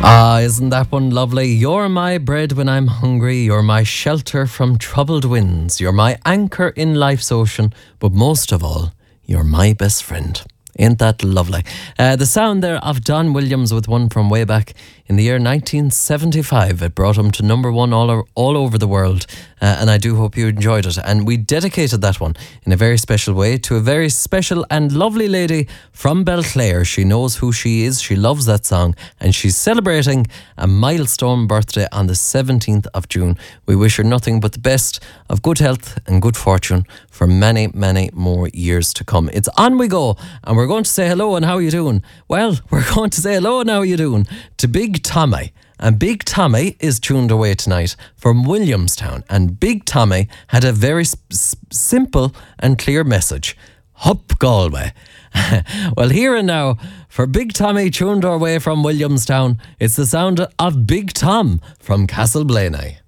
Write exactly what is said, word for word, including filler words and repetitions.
Ah, isn't that one lovely? You're my bread when I'm hungry. You're my shelter from troubled winds. You're my anchor in life's ocean. But most of all, you're my best friend. Ain't that lovely? Uh, the sound there of Don Williams with one from way back in the year nineteen seventy-five. It brought him to number one all, o- all over the world. Uh, and I do hope you enjoyed it. And we dedicated that one in a very special way to a very special and lovely lady from Belclare. She knows who she is. She loves that song. And she's celebrating a milestone birthday on the seventeenth of June. We wish her nothing but the best of good health and good fortune for many, many more years to come. It's on we go. And we're going to say hello and how are you doing? Well, we're going to say hello and how are you doing to Big Tommy. And Big Tommy is tuned away tonight from Williamstown. And Big Tommy had a very s- s- simple and clear message. Hup Galway. Well, here and now, for Big Tommy tuned away from Williamstown, it's the sound of Big Tom from Castleblaney.